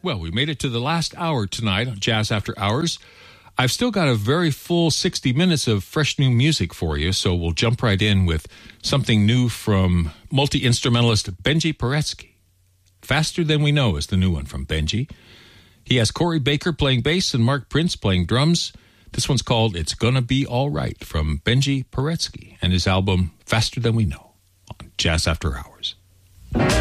Well, we made it to the last hour tonight on Jazz After Hours. I've still got a very full 60 minutes of fresh new music for you, so we'll jump right in with something new from multi-instrumentalist Benji Paretsky. Faster Than We Know is the new one from Benji. He has Corey Baker playing bass and Mark Prince playing drums. This one's called It's Gonna Be All Right from Benji Paretsky and his album Faster Than We Know on Jazz After Hours.